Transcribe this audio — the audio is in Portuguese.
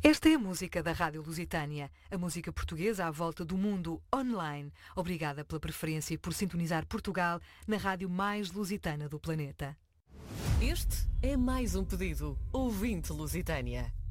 Esta é a música da Rádio Lusitânia, a música portuguesa à volta do mundo online. Obrigada pela preferência e por sintonizar Portugal na rádio mais lusitana do planeta. Este é mais um pedido. Ouvinte Lusitânia.